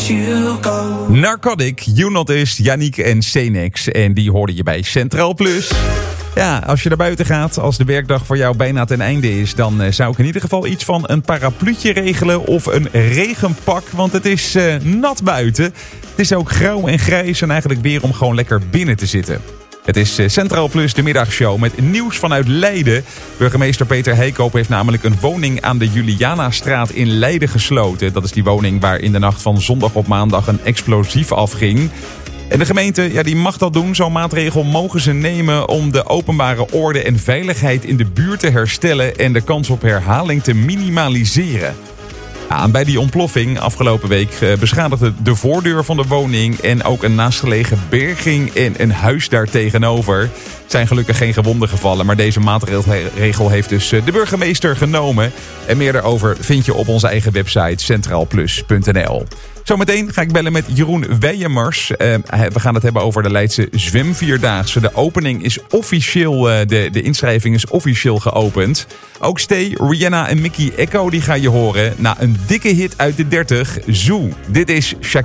Narcotic, Younotis, Yannick en Cenex. En die hoorde je bij Centraal Plus. Ja, als je naar buiten gaat, als de werkdag voor jou bijna ten einde is, dan zou ik in ieder geval iets van een parapluutje regelen of een regenpak. Want het is nat buiten. Het is ook grauw en grijs en eigenlijk weer om gewoon lekker binnen te zitten. Het is Centraal Plus, de middagshow met nieuws vanuit Leiden. Burgemeester Peter Heikoop heeft namelijk een woning aan de Julianastraat in Leiden gesloten. Dat is die woning waar in de nacht van zondag op maandag een explosief afging. En de gemeente die mag dat doen. Zo'n maatregel mogen ze nemen om de openbare orde en veiligheid in de buurt te herstellen en de kans op herhaling te minimaliseren. Ja, en bij die ontploffing afgelopen week beschadigde de voordeur van de woning en ook een naastgelegen berging en een huis daar tegenover. Er zijn gelukkig geen gewonden gevallen, maar deze maatregel heeft dus de burgemeester genomen. En meer daarover vind je op onze eigen website centraalplus.nl. Zometeen ga ik bellen met Jeroen Weijemers. We gaan het hebben over de Leidse zwemvierdaagse. De opening is officieel, de inschrijving is officieel geopend. Ook Stay, Rihanna en Mickey Echo die ga je horen na een dikke hit uit de 30, Zoo. Dit is Shakira.